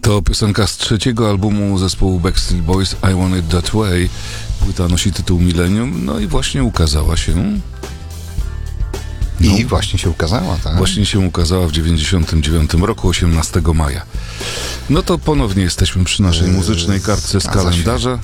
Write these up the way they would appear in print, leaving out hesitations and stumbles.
To piosenka z trzeciego albumu zespołu Backstreet Boys, I Want It That Way. Płyta nosi tytuł Millennium, no i właśnie ukazała się. I właśnie się ukazała, tak? Właśnie się ukazała w 99 roku, 18 maja. No to ponownie jesteśmy przy naszej muzycznej kartce z kalendarza.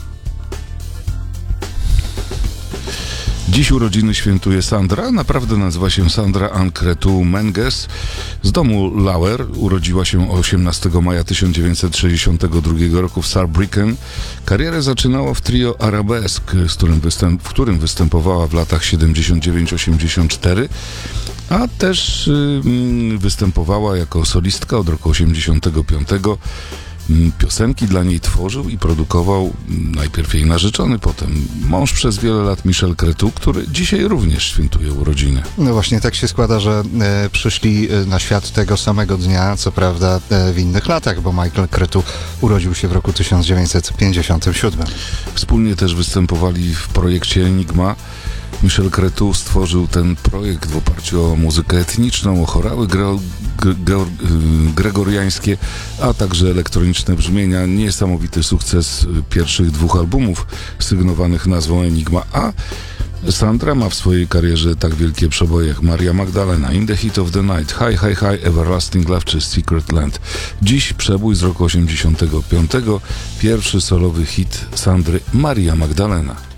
Dziś urodziny świętuje Sandra, naprawdę nazywa się Sandra Ann Cretu Menges. Z domu Lauer, urodziła się 18 maja 1962 roku w Saarbrücken. Karierę zaczynała w trio Arabesque, w którym występowała w latach 79-84, a też występowała jako solistka od roku 85. Piosenki dla niej tworzył i produkował najpierw jej narzeczony, potem mąż przez wiele lat Michel Cretu, który dzisiaj również świętuje urodziny. No właśnie tak się składa, że przyszli na świat tego samego dnia, co prawda w innych latach, bo Michael Cretu urodził się w roku 1957. Wspólnie też występowali w projekcie Enigma. Michel Cretu stworzył ten projekt w oparciu o muzykę etniczną, o chorały gregoriańskie, a także elektroniczne brzmienia. Niesamowity sukces pierwszych dwóch albumów sygnowanych nazwą Enigma, a Sandra ma w swojej karierze tak wielkie przeboje jak Maria Magdalena, In the Heat of the Night, Hi Hi Hi, Everlasting Love czy Secret Land. Dziś przebój z roku 85, pierwszy solowy hit Sandry, Maria Magdalena.